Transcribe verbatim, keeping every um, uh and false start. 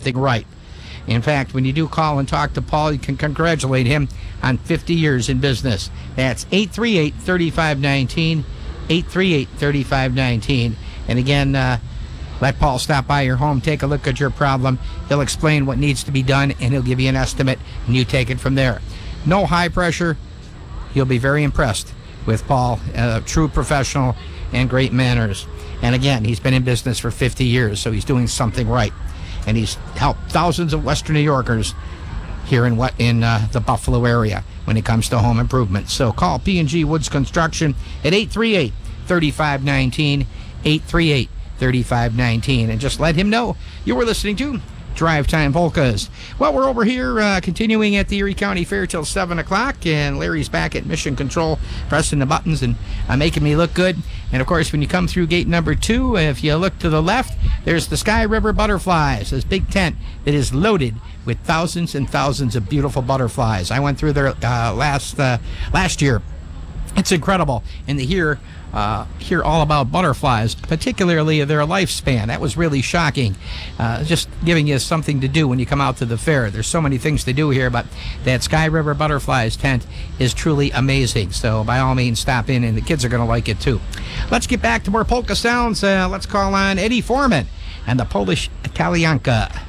something right. In fact, when you do call and talk to Paul, you can congratulate him on fifty years in business. That's eight three eight, three five one nine, eight three eight, three five one nine. And again, uh, let Paul stop by your home, take a look at your problem. He'll explain what needs to be done, and he'll give you an estimate, and you take it from there. No high pressure. You'll be very impressed with Paul, a true professional and great manners. And again, he's been in business for fifty years, so he's doing something right. And he's helped thousands of Western New Yorkers here in what in uh, the Buffalo area when it comes to home improvement. So call P and G Woods Construction at eight three eight, three five one nine, eight three eight, three five one nine, and just let him know you were listening to Drive Time Polkas. Well, we're over here uh, continuing at the Erie County Fair till seven o'clock, and Larry's back at Mission Control pressing the buttons and uh, making me look good. And, of course, when you come through gate number two, if you look to the left, there's the Sky River Butterflies, this big tent that is loaded with thousands and thousands of beautiful butterflies. I went through there uh, last uh, last year. It's incredible. And to hear, uh, hear all about butterflies, particularly their lifespan, that was really shocking. Uh, just giving you something to do when you come out to the fair. There's so many things to do here, but that Sky River Butterflies tent is truly amazing. So by all means, stop in, and the kids are going to like it too. Let's get back to more polka sounds. Uh, let's call on Eddie Foreman and the Polish Italianka.